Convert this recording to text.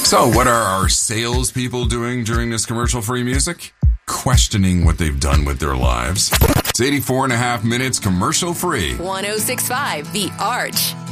So, what are our salespeople doing during this commercial-free music? Questioning what they've done with their lives. It's 84 and a half minutes commercial-free. 106.5 The Arch.